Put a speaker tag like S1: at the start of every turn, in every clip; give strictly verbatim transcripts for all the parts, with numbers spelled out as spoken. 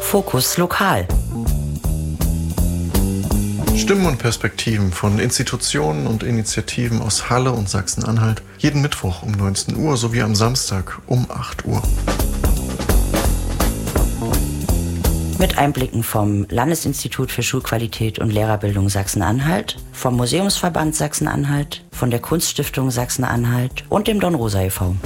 S1: Fokus Lokal.
S2: Stimmen und Perspektiven von Institutionen und Initiativen aus Halle und Sachsen-Anhalt. Jeden Mittwoch um neunzehn Uhr sowie am Samstag um acht Uhr.
S1: Mit Einblicken vom Landesinstitut für Schulqualität und Lehrerbildung Sachsen-Anhalt, vom Museumsverband Sachsen-Anhalt, von der Kunststiftung Sachsen-Anhalt und dem Dornrosa e V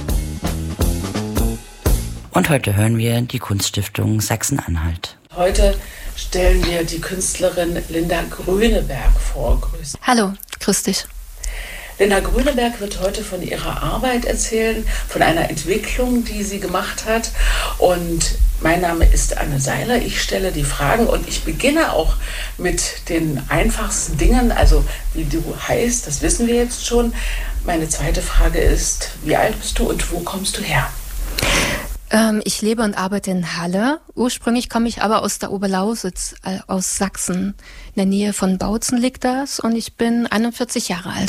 S1: Und heute hören wir die Kunststiftung Sachsen-Anhalt.
S3: Heute stellen wir die Künstlerin Linda Grüneberg vor. Grüß.
S4: Hallo, grüß dich.
S3: Linda Grüneberg wird heute von ihrer Arbeit erzählen, von einer Entwicklung, die sie gemacht hat. Und mein Name ist Anne Seiler. Ich stelle die Fragen und ich beginne auch mit den einfachsten Dingen. Also wie du heißt, das wissen wir jetzt schon. Meine zweite Frage ist, wie alt bist du und wo kommst du her?
S4: Ähm, ich lebe und arbeite in Halle. Ursprünglich komme ich aber aus der Oberlausitz, äh, aus Sachsen. In der Nähe von Bautzen liegt das und ich bin einundvierzig Jahre alt.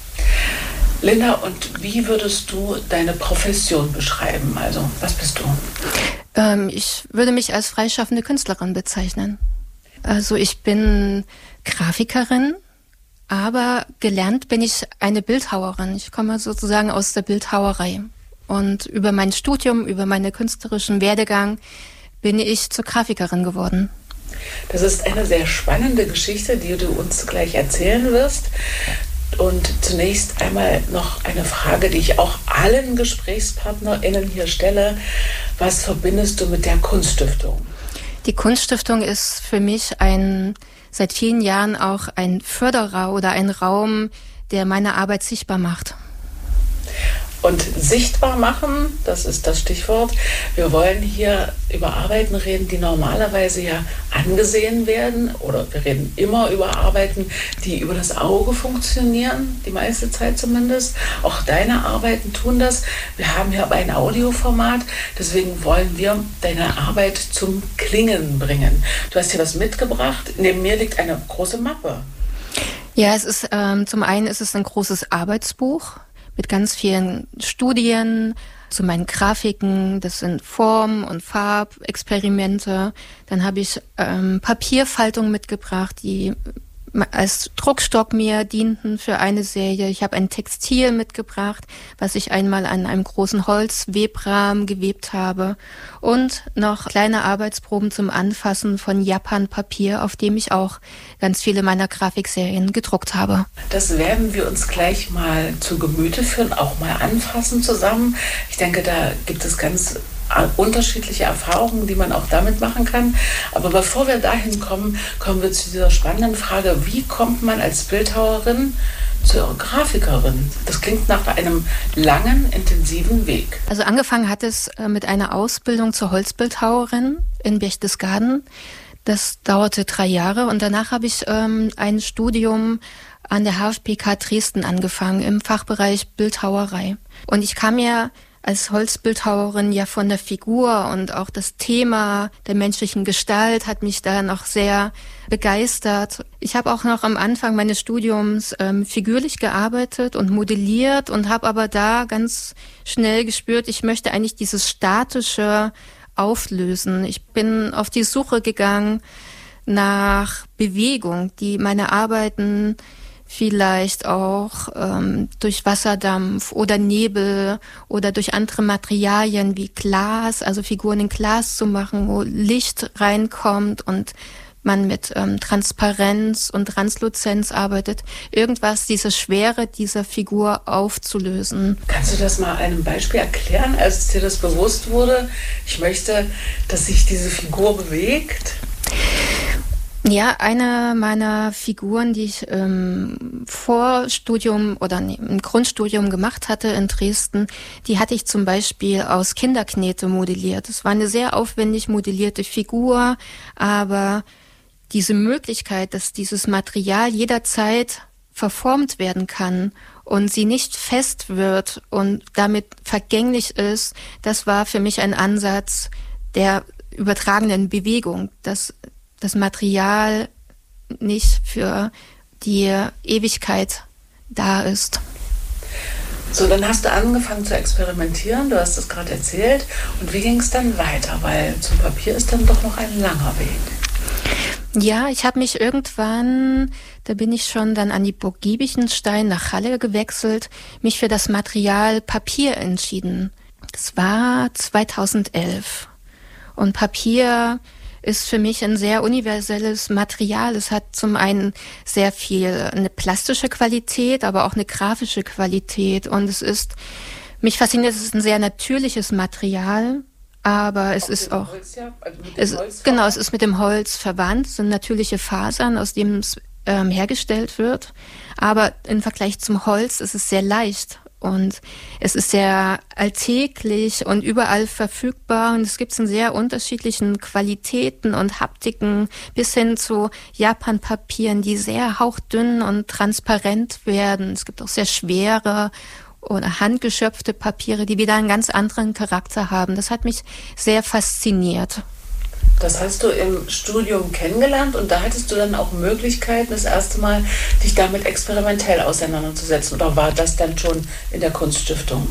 S3: Linda, und wie würdest du deine Profession beschreiben? Also, was bist du?
S4: Ähm, ich würde mich als freischaffende Künstlerin bezeichnen. Also ich bin Grafikerin, aber gelernt bin ich eine Bildhauerin. Ich komme sozusagen aus der Bildhauerei. Und über mein Studium, über meinen künstlerischen Werdegang bin ich zur Grafikerin geworden.
S3: Das ist eine sehr spannende Geschichte, die du uns gleich erzählen wirst. Und zunächst einmal noch eine Frage, die ich auch allen GesprächspartnerInnen hier stelle. Was verbindest du mit der Kunststiftung?
S4: Die Kunststiftung ist für mich ein, seit vielen Jahren auch ein Förderer oder ein Raum, der meine Arbeit sichtbar macht.
S3: Und sichtbar machen, das ist das Stichwort. Wir wollen hier über Arbeiten reden, die normalerweise ja angesehen werden. Oder wir reden immer über Arbeiten, die über das Auge funktionieren, die meiste Zeit zumindest. Auch deine Arbeiten tun das. Wir haben hier aber ein Audioformat, deswegen wollen wir deine Arbeit zum Klingen bringen. Du hast hier was mitgebracht. Neben mir liegt eine große Mappe.
S4: Ja, es ist ähm, zum einen ist es ein großes Arbeitsbuch mit ganz vielen Studien zu meinen Grafiken. Das sind Form- und Farbexperimente. Dann habe ich ähm, Papierfaltung mitgebracht, die als Druckstock mir dienten für eine Serie. Ich habe ein Textil mitgebracht, was ich einmal an einem großen Holzwebrahmen gewebt habe. Und noch kleine Arbeitsproben zum Anfassen von Japan-Papier, auf dem ich auch ganz viele meiner Grafikserien gedruckt habe.
S3: Das werden wir uns gleich mal zu Gemüte führen, auch mal anfassen zusammen. Ich denke, da gibt es ganz unterschiedliche Erfahrungen, die man auch damit machen kann. Aber bevor wir dahin kommen, kommen wir zu dieser spannenden Frage, wie kommt man als Bildhauerin zur Grafikerin? Das klingt nach einem langen, intensiven Weg.
S4: Also angefangen hat es mit einer Ausbildung zur Holzbildhauerin in Berchtesgaden. Das dauerte drei Jahre und danach habe ich ähm, ein Studium an der H F P K Dresden angefangen im Fachbereich Bildhauerei. Und ich kam ja als Holzbildhauerin ja von der Figur und auch das Thema der menschlichen Gestalt hat mich da noch sehr begeistert. Ich habe auch noch am Anfang meines Studiums ähm, figürlich gearbeitet und modelliert und habe aber da ganz schnell gespürt, ich möchte eigentlich dieses Statische auflösen. Ich bin auf die Suche gegangen nach Bewegung, die meine Arbeiten vielleicht auch ähm, durch Wasserdampf oder Nebel oder durch andere Materialien wie Glas, also Figuren in Glas zu machen, wo Licht reinkommt und man mit ähm, Transparenz und Transluzenz arbeitet, irgendwas, diese Schwere dieser Figur aufzulösen.
S3: Kannst du das mal an einem Beispiel erklären, als dir das bewusst wurde? Ich möchte, dass sich diese Figur bewegt.
S4: Ja, eine meiner Figuren, die ich ähm, vor Studium oder nee, im Grundstudium gemacht hatte in Dresden, die hatte ich zum Beispiel aus Kinderknete modelliert. Es war eine sehr aufwendig modellierte Figur, aber diese Möglichkeit, dass dieses Material jederzeit verformt werden kann und sie nicht fest wird und damit vergänglich ist, das war für mich ein Ansatz der übertragenen Bewegung, dass das Material nicht für die Ewigkeit da ist.
S3: So, dann hast du angefangen zu experimentieren, du hast es gerade erzählt. Und wie ging es dann weiter? Weil zum Papier ist dann doch noch ein langer Weg.
S4: Ja, ich habe mich irgendwann, da bin ich schon dann an die Burg Giebichenstein nach Halle gewechselt, mich für das Material Papier entschieden. Das war zweitausendelf. Und Papier ist für mich ein sehr universelles Material. Es hat zum einen sehr viel eine plastische Qualität, aber auch eine grafische Qualität. Und es ist, mich fasziniert, es ist ein sehr natürliches Material, aber es auch ist auch, Holz, ja? Also es, genau, es ist mit dem Holz verwandt, es sind natürliche Fasern, aus denen es ähm, hergestellt wird. Aber im Vergleich zum Holz ist es sehr leicht. Und es ist sehr alltäglich und überall verfügbar und es gibt es in sehr unterschiedlichen Qualitäten und Haptiken bis hin zu Japanpapieren, die sehr hauchdünn und transparent werden. Es gibt auch sehr schwere oder handgeschöpfte Papiere, die wieder einen ganz anderen Charakter haben. Das hat mich sehr fasziniert.
S3: Das hast du im Studium kennengelernt und da hattest du dann auch Möglichkeiten, das erste Mal dich damit experimentell auseinanderzusetzen. Oder war das dann schon in der Kunststiftung?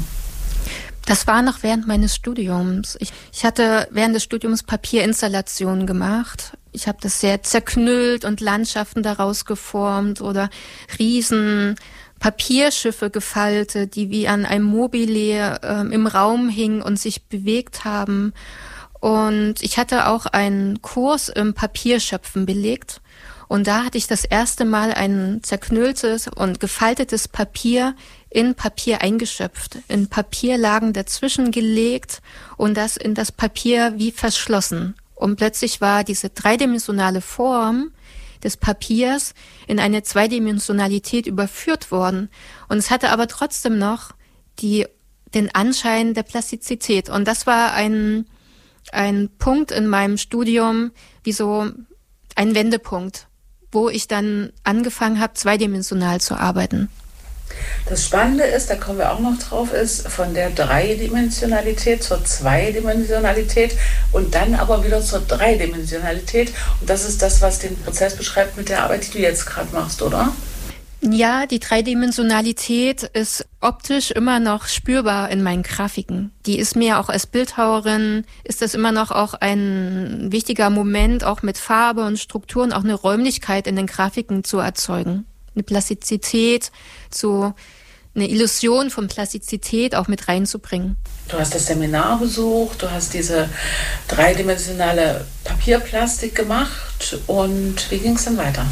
S4: Das war noch während meines Studiums. Ich, ich hatte während des Studiums Papierinstallationen gemacht. Ich habe das sehr zerknüllt und Landschaften daraus geformt oder riesen Papierschiffe gefaltet, die wie an einem Mobile äh, im Raum hingen und sich bewegt haben. Und ich hatte auch einen Kurs im Papierschöpfen belegt. Und da hatte ich das erste Mal ein zerknülltes und gefaltetes Papier in Papier eingeschöpft, in Papierlagen dazwischen gelegt und das in das Papier wie verschlossen. Und plötzlich war diese dreidimensionale Form des Papiers in eine Zweidimensionalität überführt worden. Und es hatte aber trotzdem noch die, den Anschein der Plastizität. Und das war ein ein Punkt in meinem Studium, wie so ein Wendepunkt, wo ich dann angefangen habe, zweidimensional zu arbeiten.
S3: Das Spannende ist, da kommen wir auch noch drauf, ist von der Dreidimensionalität zur Zweidimensionalität und dann aber wieder zur Dreidimensionalität. Und das ist das, was den Prozess beschreibt mit der Arbeit, die du jetzt gerade machst, oder?
S4: Ja, die Dreidimensionalität ist optisch immer noch spürbar in meinen Grafiken. Die ist mir auch als Bildhauerin, ist das immer noch auch ein wichtiger Moment, auch mit Farbe und Strukturen, auch eine Räumlichkeit in den Grafiken zu erzeugen. Eine Plastizität, so eine Illusion von Plastizität auch mit reinzubringen.
S3: Du hast das Seminar besucht, du hast diese dreidimensionale Papierplastik gemacht und wie ging es dann weiter?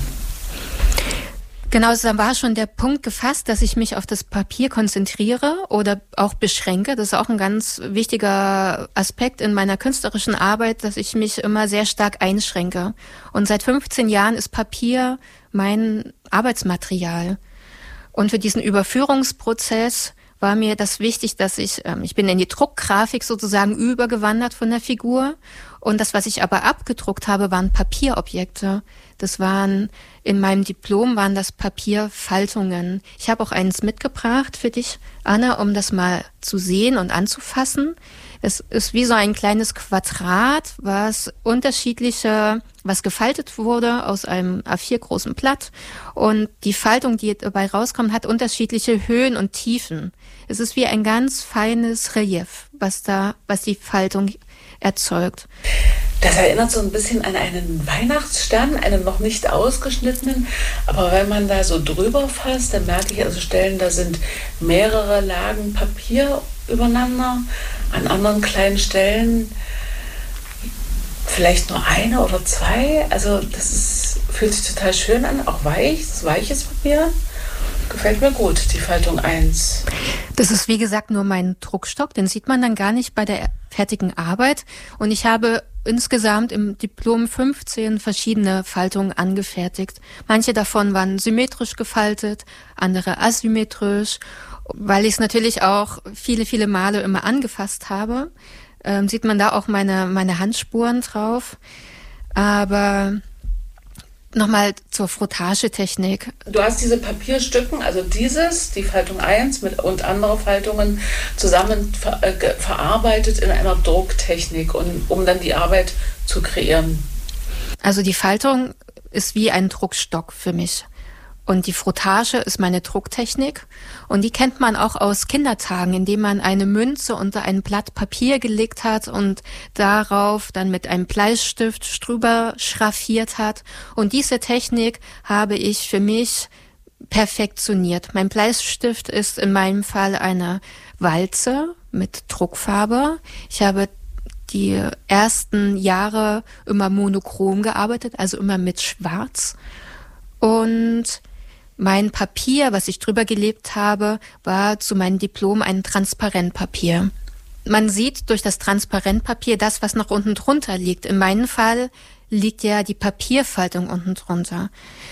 S4: Genau, also dann war schon der Punkt gefasst, dass ich mich auf das Papier konzentriere oder auch beschränke. Das ist auch ein ganz wichtiger Aspekt in meiner künstlerischen Arbeit, dass ich mich immer sehr stark einschränke. Und seit fünfzehn Jahren ist Papier mein Arbeitsmaterial. Und für diesen Überführungsprozess war mir das wichtig, dass ich, ähm, ich bin in die Druckgrafik sozusagen übergewandert von der Figur. Und das, was ich aber abgedruckt habe, waren Papierobjekte. Das waren, in meinem Diplom waren das Papierfaltungen. Ich habe auch eins mitgebracht für dich, Anna, um das mal zu sehen und anzufassen. Es ist wie so ein kleines Quadrat, was unterschiedliche, was gefaltet wurde aus einem A vier großen Blatt. Und die Faltung, die dabei rauskommt, hat unterschiedliche Höhen und Tiefen. Es ist wie ein ganz feines Relief, was da, was die Faltung erzeugt.
S3: Das erinnert so ein bisschen an einen Weihnachtsstern, einen noch nicht ausgeschnittenen. Aber wenn man da so drüber fasst, dann merke ich also Stellen, da sind mehrere Lagen Papier übereinander. An anderen kleinen Stellen vielleicht nur eine oder zwei. Also das ist, fühlt sich total schön an, auch weich, das ist weiches Papier. Gefällt mir gut, die Faltung eins.
S4: Das ist wie gesagt nur mein Druckstock, den sieht man dann gar nicht bei der fertigen Arbeit. Und ich habe insgesamt im Diplom fünfzehn verschiedene Faltungen angefertigt. Manche davon waren symmetrisch gefaltet, andere asymmetrisch, weil ich es natürlich auch viele, viele Male immer angefasst habe. Ähm, sieht man da auch meine, meine Handspuren drauf. Aber nochmal zur Frottagetechnik.
S3: Du hast diese Papierstücken, also dieses, die Faltung eins mit, und andere Faltungen zusammen ver, äh, verarbeitet in einer Drucktechnik, und, um dann die Arbeit zu kreieren.
S4: Also die Faltung ist wie ein Druckstock für mich. Und die Frottage ist meine Drucktechnik. Und die kennt man auch aus Kindertagen, indem man eine Münze unter ein Blatt Papier gelegt hat und darauf dann mit einem Bleistift drüber schraffiert hat. Und diese Technik habe ich für mich perfektioniert. Mein Bleistift ist in meinem Fall eine Walze mit Druckfarbe. Ich habe die ersten Jahre immer monochrom gearbeitet, also immer mit Schwarz. Und mein Papier, was ich drüber gelebt habe, war zu meinem Diplom ein Transparentpapier. Man sieht durch das Transparentpapier das, was noch unten drunter liegt. In meinem Fall liegt ja die Papierfaltung unten drunter.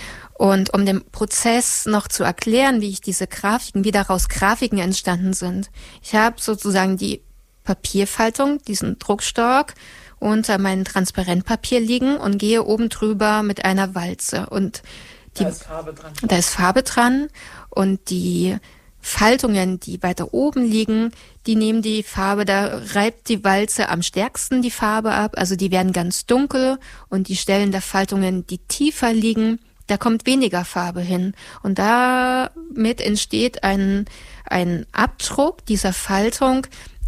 S4: Und um den Prozess noch zu erklären, wie ich diese Grafiken, wie daraus Grafiken entstanden sind. Ich habe sozusagen die Papierfaltung, diesen Druckstock, unter meinem Transparentpapier liegen und gehe oben drüber mit einer Walze. Und die,
S3: da ist Farbe dran.
S4: Da ist Farbe dran und die Faltungen, die weiter oben liegen, die nehmen die Farbe, da reibt die Walze am stärksten die Farbe ab, also die werden ganz dunkel, und die Stellen der Faltungen, die tiefer liegen, da kommt weniger Farbe hin. Und damit entsteht ein, ein Abdruck dieser Faltung,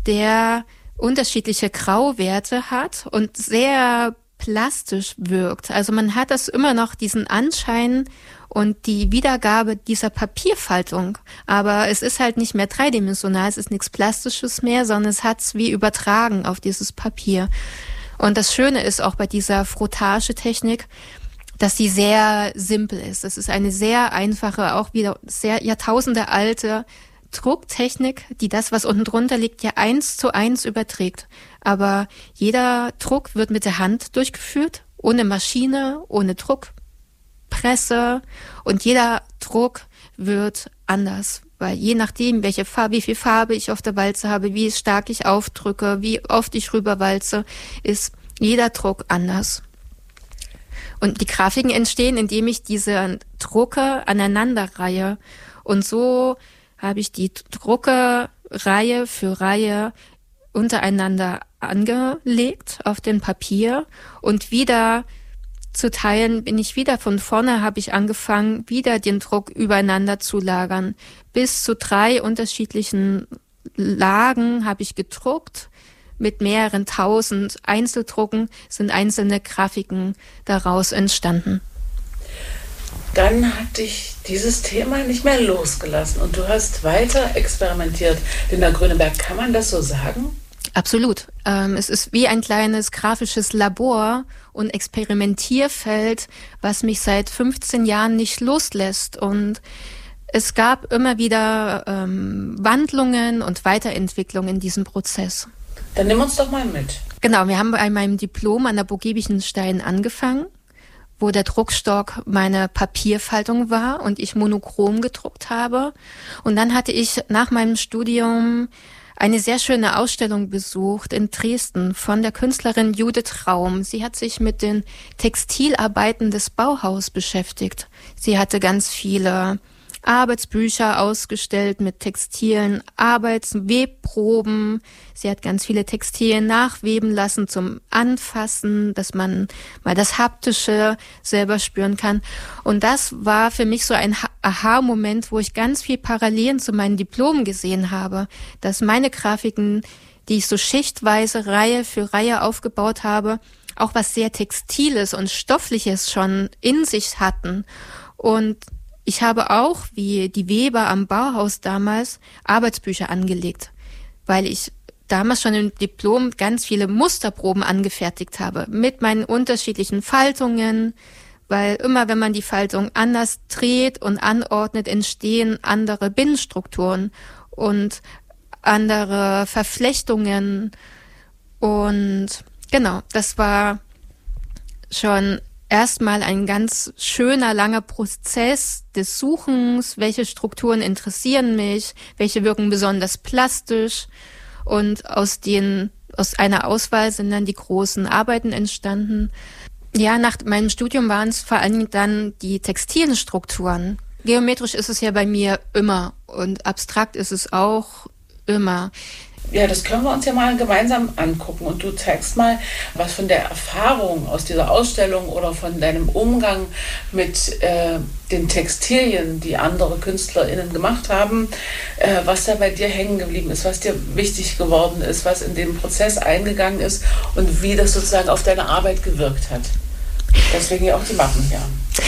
S4: der unterschiedliche Grauwerte hat und sehr plastisch wirkt. Also man hat das immer noch, diesen Anschein und die Wiedergabe dieser Papierfaltung. Aber es ist halt nicht mehr dreidimensional, es ist nichts Plastisches mehr, sondern es hat es wie übertragen auf dieses Papier. Und das Schöne ist auch bei dieser Frottage-Technik, dass sie sehr simpel ist. Es ist eine sehr einfache, auch wieder sehr Jahrtausende alte Drucktechnik, die das, was unten drunter liegt, ja eins zu eins überträgt. Aber jeder Druck wird mit der Hand durchgeführt, ohne Maschine, ohne Druckpresse, und jeder Druck wird anders, weil je nachdem, welche Farbe, wie viel Farbe ich auf der Walze habe, wie stark ich aufdrücke, wie oft ich rüberwalze, ist jeder Druck anders. Und die Grafiken entstehen, indem ich diese Drucke aneinanderreihe. Und so habe ich die Drucke Reihe für Reihe untereinander angelegt auf dem Papier, und wieder zu teilen bin ich wieder von vorne, habe ich angefangen, wieder den Druck übereinander zu lagern. Bis zu drei unterschiedlichen Lagen habe ich gedruckt. Mit mehreren tausend Einzeldrucken sind einzelne Grafiken daraus entstanden.
S3: Dann hat dich dieses Thema nicht mehr losgelassen und du hast weiter experimentiert. Linda Gröneberg, kann man das so sagen?
S4: Absolut. Ähm, es ist wie ein kleines grafisches Labor und Experimentierfeld, was mich seit fünfzehn Jahren nicht loslässt. Und es gab immer wieder ähm, Wandlungen und Weiterentwicklungen in diesem Prozess.
S3: Dann nimm uns doch mal mit.
S4: Genau, wir haben bei meinem Diplom an der Burg Giebichenstein angefangen, wo der Druckstock meine Papierfaltung war und ich monochrom gedruckt habe. Und dann hatte ich nach meinem Studium eine sehr schöne Ausstellung besucht in Dresden von der Künstlerin Judith Raum. Sie hat sich mit den Textilarbeiten des Bauhaus beschäftigt. Sie hatte ganz viele Arbeitsbücher ausgestellt mit textilen Arbeitswebproben. Sie hat ganz viele Textilien nachweben lassen zum Anfassen, dass man mal das Haptische selber spüren kann. Und das war für mich so ein Aha-Moment, wo ich ganz viel Parallelen zu meinen Diplomen gesehen habe, dass meine Grafiken, die ich so schichtweise Reihe für Reihe aufgebaut habe, auch was sehr Textiles und Stoffliches schon in sich hatten. Und ich habe auch, wie die Weber am Bauhaus damals, Arbeitsbücher angelegt, weil ich damals schon im Diplom ganz viele Musterproben angefertigt habe mit meinen unterschiedlichen Faltungen, weil immer, wenn man die Faltung anders dreht und anordnet, entstehen andere Binnenstrukturen und andere Verflechtungen. Und genau, das war schon erstmal ein ganz schöner, langer Prozess des Suchens, welche Strukturen interessieren mich, welche wirken besonders plastisch, und aus den, aus einer Auswahl sind dann die großen Arbeiten entstanden. Ja, nach meinem Studium waren es vor allem dann die textilen Strukturen. Geometrisch ist es ja bei mir immer und abstrakt ist es auch immer.
S3: Ja, das können wir uns ja mal gemeinsam angucken und du zeigst mal, was von der Erfahrung aus dieser Ausstellung oder von deinem Umgang mit äh, den Textilien, die andere KünstlerInnen gemacht haben, äh, was da bei dir hängen geblieben ist, was dir wichtig geworden ist, was in den Prozess eingegangen ist und wie das sozusagen auf deine Arbeit gewirkt hat. Deswegen ja auch die Mappen hier.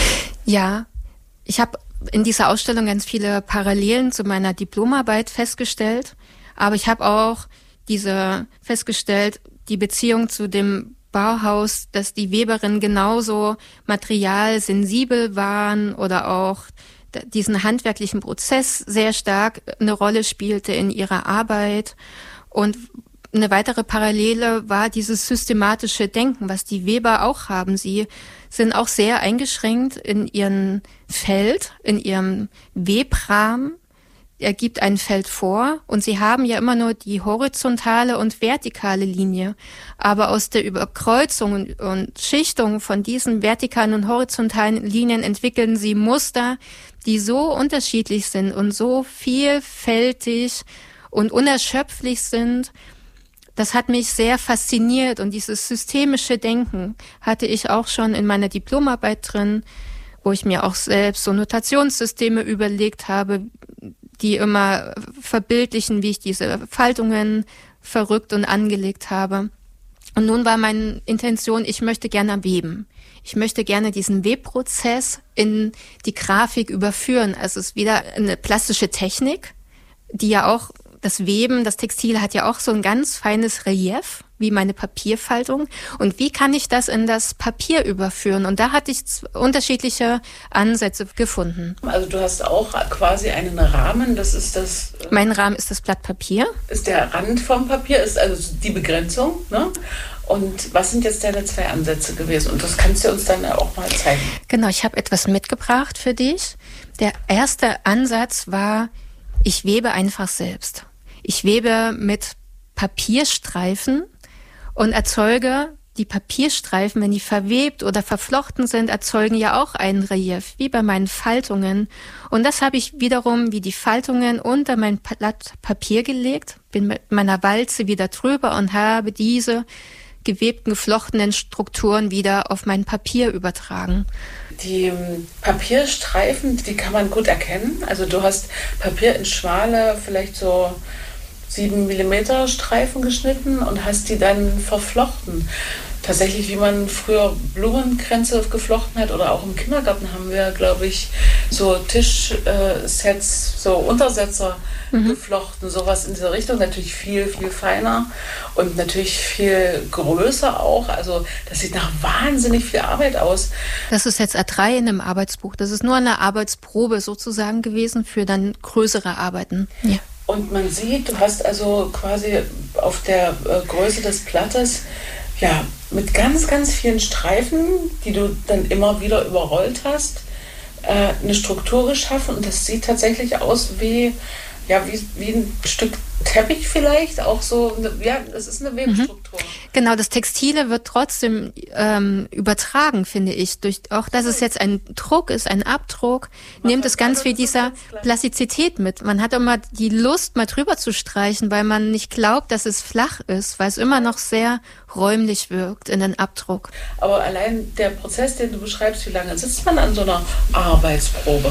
S4: Ja, ich habe in dieser Ausstellung ganz viele Parallelen zu meiner Diplomarbeit festgestellt. Aber ich habe auch diese festgestellt, die Beziehung zu dem Bauhaus, dass die Weberinnen genauso materialsensibel waren oder auch diesen handwerklichen Prozess sehr stark eine Rolle spielte in ihrer Arbeit. Und eine weitere Parallele war dieses systematische Denken, was die Weber auch haben. Sie sind auch sehr eingeschränkt in ihrem Feld, in ihrem Webrahmen. Er gibt ein Feld vor und sie haben ja immer nur die horizontale und vertikale Linie. Aber aus der Überkreuzung und, und Schichtung von diesen vertikalen und horizontalen Linien entwickeln sie Muster, die so unterschiedlich sind und so vielfältig und unerschöpflich sind. Das hat mich sehr fasziniert und dieses systemische Denken hatte ich auch schon in meiner Diplomarbeit drin, wo ich mir auch selbst so Notationssysteme überlegt habe, die immer verbildlichen, wie ich diese Faltungen verrückt und angelegt habe. Und nun war meine Intention, ich möchte gerne weben. Ich möchte gerne diesen Webprozess in die Grafik überführen. Also es ist wieder eine plastische Technik, die ja auch, das Weben, das Textil hat ja auch so ein ganz feines Relief, wie meine Papierfaltung. Und wie kann ich das in das Papier überführen? Und da hatte ich unterschiedliche Ansätze gefunden.
S3: Also du hast auch quasi einen Rahmen, das ist das...
S4: Mein Rahmen ist das Blatt Papier.
S3: Ist der Rand vom Papier, ist also die Begrenzung, ne? Und was sind jetzt deine zwei Ansätze gewesen? Und das kannst du uns dann auch mal zeigen.
S4: Genau, ich habe etwas mitgebracht für dich. Der erste Ansatz war, ich webe einfach selbst. Ich webe mit Papierstreifen und erzeuge die Papierstreifen, wenn die verwebt oder verflochten sind, erzeugen ja auch ein Relief, wie bei meinen Faltungen. Und das habe ich wiederum wie die Faltungen unter mein Blatt Papier gelegt, bin mit meiner Walze wieder drüber und habe diese gewebten, geflochtenen Strukturen wieder auf mein Papier übertragen.
S3: Die Papierstreifen, die kann man gut erkennen. Also du hast Papier in schmale, vielleicht so sieben Millimeter Streifen geschnitten und hast die dann verflochten. Tatsächlich, wie man früher Blumenkränze geflochten hat oder auch im Kindergarten haben wir, glaube ich, so Tischsets, so Untersetzer mhm. geflochten, sowas in dieser Richtung. Natürlich viel, viel feiner und natürlich viel größer auch. Also das sieht nach wahnsinnig viel Arbeit aus.
S4: Das ist jetzt A drei in einem Arbeitsbuch. Das ist nur eine Arbeitsprobe sozusagen gewesen für dann größere Arbeiten. Ja.
S3: Und man sieht, du hast also quasi auf der äh, Größe des Blattes ja, mit ganz, ganz vielen Streifen, die du dann immer wieder überrollt hast, äh, eine Struktur geschaffen. Und das sieht tatsächlich aus wie, ja, wie, wie ein Stück Teppich vielleicht, auch so, eine, ja, es ist eine Webstruktur. Mhm.
S4: Genau, das Textile wird trotzdem ähm, übertragen, finde ich. Durch, auch dass es jetzt ein Druck ist, ein Abdruck, man nimmt es ganz viel dieser Plastizität mit. Man hat immer die Lust, mal drüber zu streichen, weil man nicht glaubt, dass es flach ist, weil es immer noch sehr räumlich wirkt in den Abdruck.
S3: Aber allein der Prozess, den du beschreibst, wie lange sitzt man an so einer Arbeitsprobe?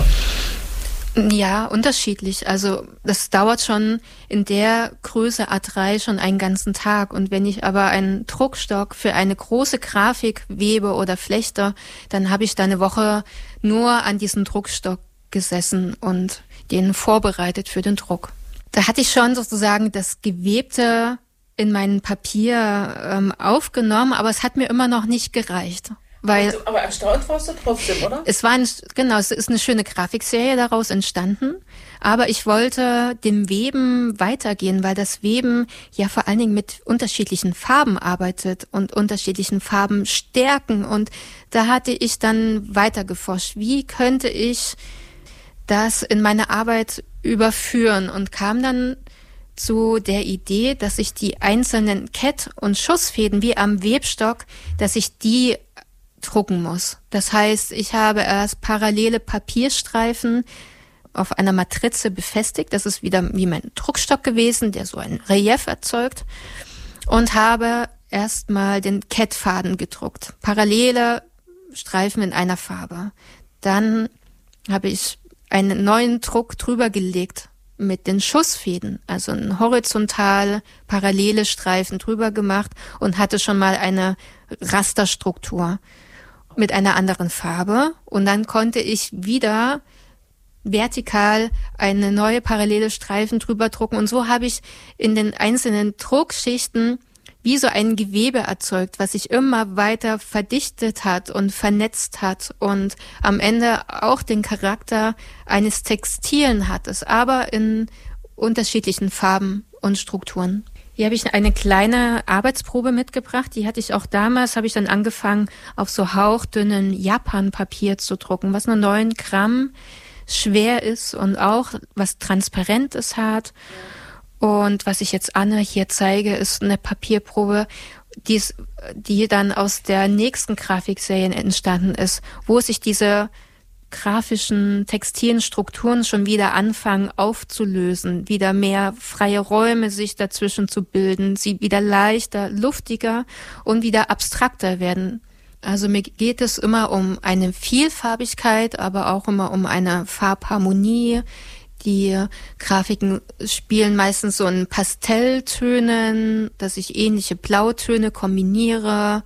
S4: Ja, unterschiedlich. Also das dauert schon in der Größe A drei schon einen ganzen Tag. Und wenn ich aber einen Druckstock für eine große Grafik webe oder flechte, dann habe ich da eine Woche nur an diesem Druckstock gesessen und den vorbereitet für den Druck. Da hatte ich schon sozusagen das Gewebte in mein Papier ähm, aufgenommen, aber es hat mir immer noch nicht gereicht. Weil
S3: also, aber erstaunt warst du trotzdem, oder?
S4: Es war ein, genau, es ist eine schöne Grafikserie daraus entstanden, aber ich wollte dem Weben weitergehen, weil das Weben ja vor allen Dingen mit unterschiedlichen Farben arbeitet und unterschiedlichen Farbenstärken, und da hatte ich dann weiter geforscht, wie könnte ich das in meine Arbeit überführen, und kam dann zu der Idee, dass ich die einzelnen Kett- und Schussfäden wie am Webstock, dass ich die drucken muss. Das heißt, ich habe erst parallele Papierstreifen auf einer Matrize befestigt. Das ist wieder wie mein Druckstock gewesen, der so ein Relief erzeugt. Und habe erstmal den Kettfaden gedruckt. Parallele Streifen in einer Farbe. Dann habe ich einen neuen Druck drüber gelegt mit den Schussfäden, also ein horizontal parallele Streifen drüber gemacht und hatte schon mal eine Rasterstruktur mit einer anderen Farbe. Und dann konnte ich wieder vertikal eine neue parallele Streifen drüber drucken. Und so habe ich in den einzelnen Druckschichten wie so ein Gewebe erzeugt, was sich immer weiter verdichtet hat und vernetzt hat und am Ende auch den Charakter eines Textilen hat es, aber in unterschiedlichen Farben und Strukturen. Hier habe ich eine kleine Arbeitsprobe mitgebracht, die hatte ich auch damals, habe ich dann angefangen, auf so hauchdünnen Japan-Papier zu drucken, was nur neun Gramm schwer ist und auch was Transparentes hat. Und was ich jetzt Anne hier zeige, ist eine Papierprobe, die, ist, die dann aus der nächsten Grafikserie entstanden ist, wo sich diese grafischen textilen Strukturen schon wieder anfangen aufzulösen, wieder mehr freie Räume sich dazwischen zu bilden, sie wieder leichter, luftiger und wieder abstrakter werden. Also mir geht es immer um eine Vielfarbigkeit, aber auch immer um eine Farbharmonie. Die Grafiken spielen meistens so in Pastelltönen, dass ich ähnliche Blautöne kombiniere.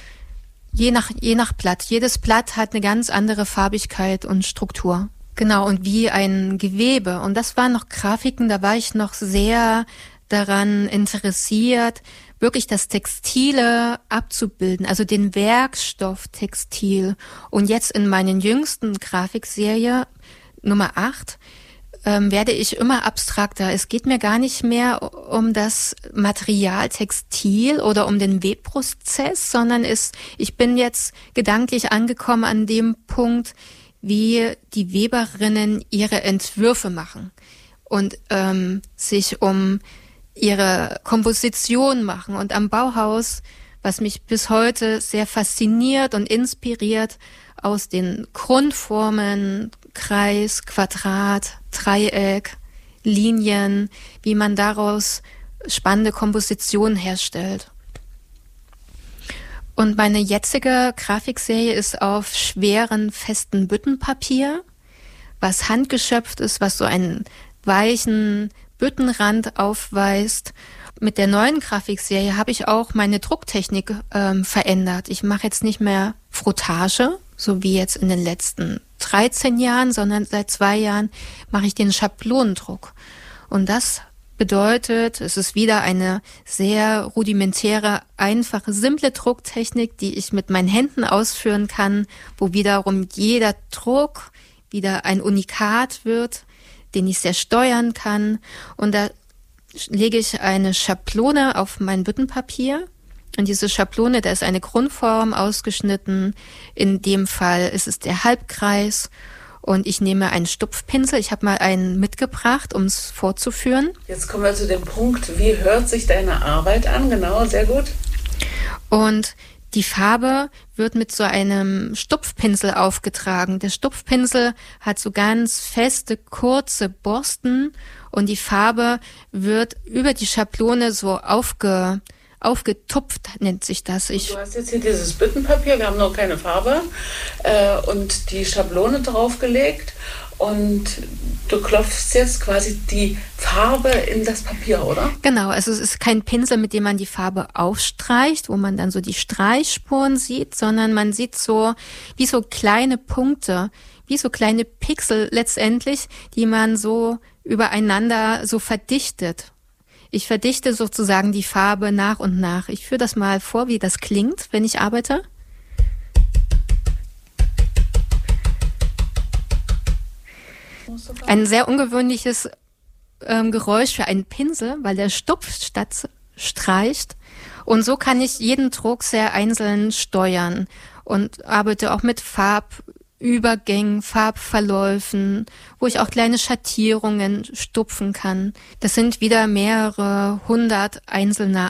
S4: Je nach, je nach Blatt. Jedes Blatt hat eine ganz andere Farbigkeit und Struktur. Genau, und wie ein Gewebe. Und das waren noch Grafiken, da war ich noch sehr daran interessiert, wirklich das Textile abzubilden, also den Werkstoff Textil. Und jetzt in meinen jüngsten Grafikserie, Nummer acht, Ähm, werde ich immer abstrakter. Es geht mir gar nicht mehr um das Material Textil oder um den Webprozess, sondern es, ich bin jetzt gedanklich angekommen an dem Punkt, wie die Weberinnen ihre Entwürfe machen und ähm, sich um ihre Komposition machen. Und am Bauhaus, was mich bis heute sehr fasziniert und inspiriert, aus den Grundformen, Kreis, Quadrat, Dreieck, Linien, wie man daraus spannende Kompositionen herstellt. Und meine jetzige Grafikserie ist auf schweren, festen Büttenpapier, was handgeschöpft ist, was so einen weichen Büttenrand aufweist. Mit der neuen Grafikserie habe ich auch meine Drucktechnik ähm, verändert. Ich mache jetzt nicht mehr Frottage, so wie jetzt in den letzten dreizehn Jahren, sondern seit zwei Jahren mache ich den Schablonendruck. Und das bedeutet, es ist wieder eine sehr rudimentäre, einfache, simple Drucktechnik, die ich mit meinen Händen ausführen kann, wo wiederum jeder Druck wieder ein Unikat wird, den ich sehr steuern kann. Und da lege ich eine Schablone auf mein Büttenpapier. Und diese Schablone, da ist eine Grundform ausgeschnitten. In dem Fall ist es der Halbkreis. Und ich nehme einen Stupfpinsel. Ich habe mal einen mitgebracht, um es vorzuführen.
S3: Jetzt kommen wir zu dem Punkt, wie hört sich deine Arbeit an? Genau, sehr gut.
S4: Und die Farbe wird mit so einem Stupfpinsel aufgetragen. Der Stupfpinsel hat so ganz feste, kurze Borsten und die Farbe wird über die Schablone so aufge, aufgetupft, nennt sich das. Ich
S3: du hast jetzt hier dieses Büttenpapier, wir haben noch keine Farbe, äh, und die Schablone draufgelegt und du klopfst jetzt quasi die Farbe in das Papier, oder?
S4: Genau, also es ist kein Pinsel, mit dem man die Farbe aufstreicht, wo man dann so die Streichspuren sieht, sondern man sieht so wie so kleine Punkte, wie so kleine Pixel letztendlich, die man so übereinander so verdichtet. Ich verdichte sozusagen die Farbe nach und nach. Ich führe das mal vor, wie das klingt, wenn ich arbeite. Ein sehr ungewöhnliches ähm, Geräusch für einen Pinsel, weil der Stupf statt streicht. Und so kann ich jeden Druck sehr einzeln steuern und arbeite auch mit Farbübergängen, Farbverläufen, wo ich auch kleine Schattierungen stupfen kann. Das sind wieder mehrere hundert einzelner